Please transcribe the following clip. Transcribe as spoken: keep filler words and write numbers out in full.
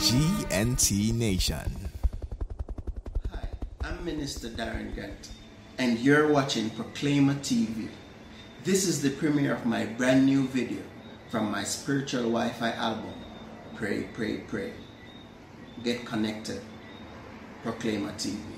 G N T Nation. Hi, I'm Minister Darren Grant, and you're watching Proclaimer T V. This is the premiere of my brand new video from my spiritual Wi-Fi album, Pray, Pray, Pray. Get connected. Proclaimer T V.